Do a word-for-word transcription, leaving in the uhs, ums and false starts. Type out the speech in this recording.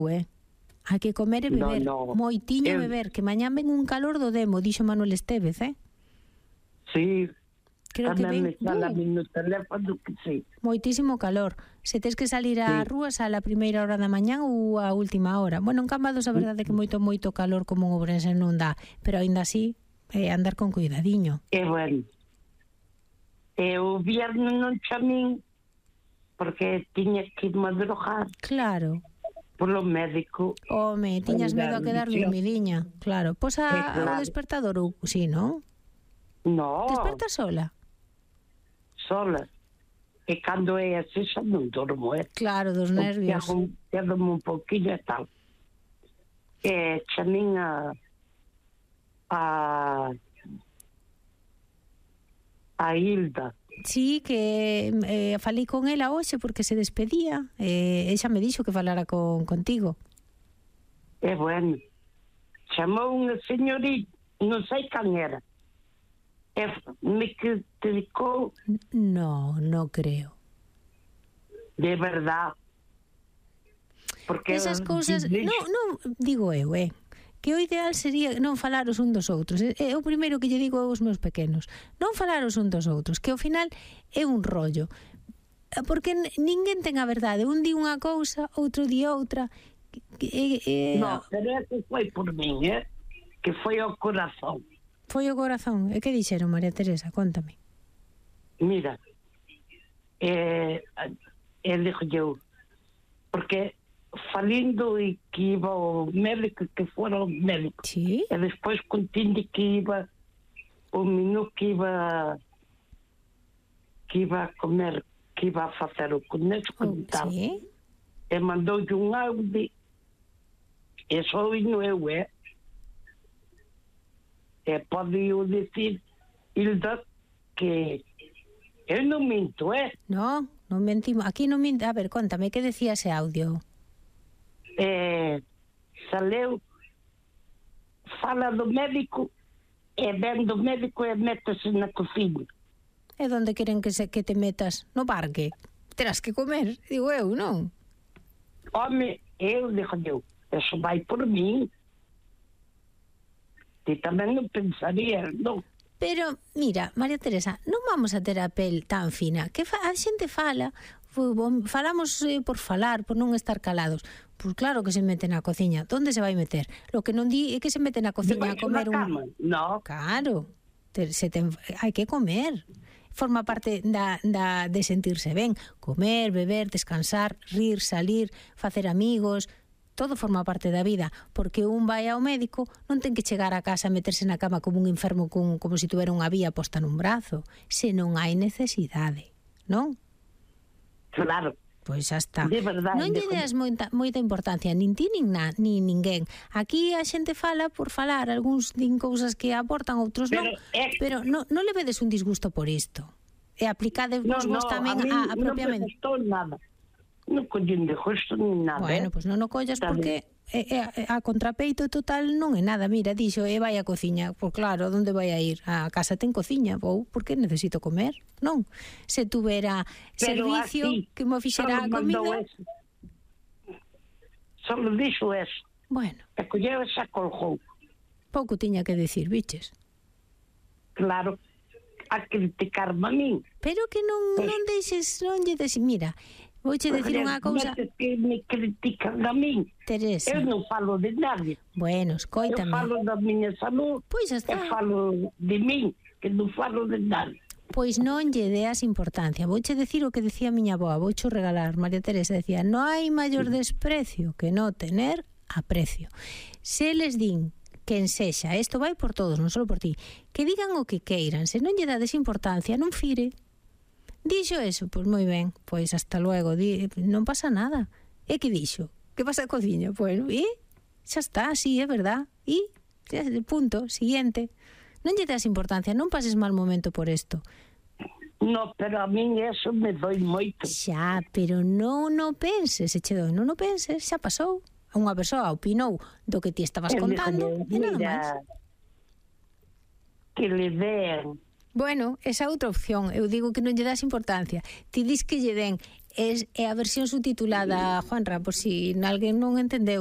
eh? Hai que comer e beber, no, no. moitiño Eu... beber, que mañán ven un calor do demo, dixo Manuel Estévez, eh? Sí, creo que ven me sala uh, no teléfono que sí. Moitísimo calor. Se tes que salir á sí. rúa, sal a primeira hora da mañán ou a última hora. Bueno, en Cambados a verdade é que moito, moito calor como en Ourense non dá, pero aínda así, eh, andar con cuidadiño. É bueno. E o viernes non chamín porque tiña que ir madrugar. Claro. Polo médico. Home, tiñas medo a quedar dormidiña. Claro. Pois a, claro. o despertador, ou si, non? No. Desperta sola? Sola. E cando é así xa non dormo, eh? Claro, dos nervios. Quedo-me un poquinho e tal. E chamín a a a Hilda. Sí, que eh, falei con ela hoxe porque se despedía, e eh, xa me dixo que falara con contigo. É bueno. Chamou unha señorita, non sei can era. E me criticou. No, no creo. De verdad. Porque esas cousas, non, non digo eu, eh. que o ideal sería non falaros un dos outros. É o primeiro que lle digo aos meus pequenos. Non falaros un dos outros, que ao final é un rollo. Porque ninguén ten a verdade. Un di unha cousa, outro di outra. E, e, no, pero é que foi por min, eh? Que foi ao corazón. Foi o corazón. E que dixeron, María Teresa? Contame. Mira, eh, eh, dixo eu, porque falindo e que iba ao médico, que fora o médico. Sí. E despois contindo que iba o menino que iba que iba a comer, que iba a facer o conesco oh, e tal. Sí. E mandou-lhe un audio e só vino eu, é? E pode eu dizer, Hilda, que eu non minto, é? No, non mentimos. Aquí non minto. A ver, contame, que decía ese audio? Eh, saleu, fala do médico e ven do médico e métese na cociña. E onde queren que se que te metas? No parque? Terás que comer, digo eu, non? Home, eu dixo eu, eso vai por mí. Ti tamén non pensaría, non? Pero, mira, María Teresa, non vamos a ter a pel tan fina, que fa, a xente fala, falamos eh, por falar, por non estar calados. Pois claro que se mete na cociña. Onde se vai meter? Lo que non di é que se mete na cociña a comer un... No. Claro, te, se ten... hai que comer. Forma parte da, da, de sentirse ben. Comer, beber, descansar, rir, salir, facer amigos... Todo forma parte da vida, porque un vai ao médico, non ten que chegar a casa a meterse na cama como un enfermo con, como se si tuvera unha vía posta nun brazo, se non hai necesidade, non? Claro. Pois xa está. De verdade. Non lle deas moita, moita importancia, nin ti nin, na, nin ninguén. Aquí a xente fala por falar, algúns din cousas que aportan, outros non, pero, é... pero non, non le vedes un disgusto por isto. E aplicade no, vos no, tamén a, a, a propiamente. Non me gustou nada. Non collín de justo nin nada. Bueno, pois pues non o collas porque é, é, a contrapeito total non é nada. Mira, dixo, e vai á cociña. Pois claro, onde vai a ir? A casa ten cociña. Ou porque necesito comer, non? Se tuvera pero servicio así, que me fixera a comida... Solo dixo eso. Bueno. E colleu esa colgou. Pouco tiña que decir, biches. Claro, a criticarme a min. Pero que non, pues, non deixes, non lle des... Mira... Vouche decir unha cousa. Que me critican a min. Teresa. Eu non falo de nadie. Bueno, escoítame. Eu falo da miña salud. Pois está. Eu falo de min, que non falo de nadie. Pois non lle deas importancia. Vouche decir o que decía a miña avoa, vouche regalar. María Teresa decía, non hai maior desprecio que non tener aprecio. Se les din que ensexa, isto vai por todos, non só por ti, que digan o que queiran, se non lle dades importancia, non fire. Dixo eso, pois moi ben, pois hasta luego, di, non pasa nada. E que dixo? Que pasa a cociña? Pois, e xa está, sí, é verdad. E, punto, siguiente. Non lle das importancia, non pases mal momento por isto. No, pero a min eso me doi moito. Xa, pero non o penses, se che doi, non o penses, xa pasou. Unha persoa opinou do que ti estabas contando e nada máis. Que le den. Bueno, esa outra opción, eu digo que non lle das importancia. Ti dis que lle den é, é a versión subtitulada, Juanra, por si alguén non entendeu.